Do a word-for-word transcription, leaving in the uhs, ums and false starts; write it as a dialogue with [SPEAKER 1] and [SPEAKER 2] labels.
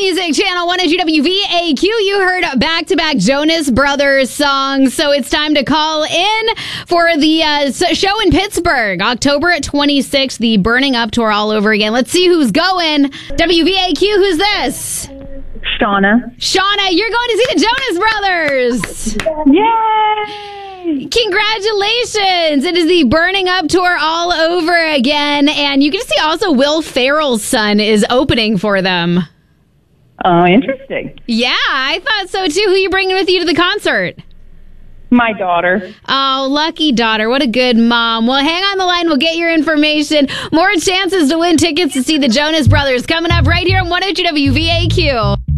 [SPEAKER 1] Music Channel one oh two W V A Q. You heard back-to-back Jonas Brothers songs, so it's time to call in for the uh, show in Pittsburgh, October twenty-sixth, the Burning Up Tour all over again. Let's see who's going. W V A Q, who's this?
[SPEAKER 2] Shauna.
[SPEAKER 1] Shauna, you're going to see the Jonas Brothers.
[SPEAKER 2] Yay!
[SPEAKER 1] Congratulations! It is the Burning Up Tour all over again, and you get to see also Will Ferrell's son is opening for them.
[SPEAKER 2] Oh, interesting.
[SPEAKER 1] Yeah, I thought so too. Who are you bringing with you to the concert?
[SPEAKER 2] My daughter.
[SPEAKER 1] Oh, lucky daughter. What a good mom. Well, hang on the line. We'll get your information. More chances to win tickets to see the Jonas Brothers coming up right here on one oh two W V A Q.